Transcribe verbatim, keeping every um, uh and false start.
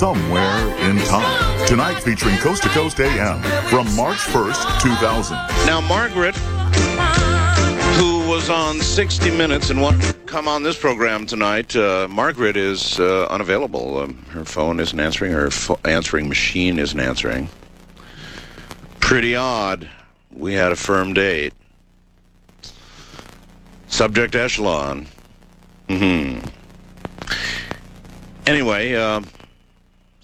Somewhere in Time. Tonight featuring Coast to Coast A M from March first, two thousand. Now, Margaret, who was on sixty minutes and wanted to come on this program tonight, uh, Margaret is uh, unavailable. Um, her phone isn't answering. Her fo- answering machine isn't answering. Pretty odd. We had a firm date. Subject echelon. Mm-hmm. Anyway, uh,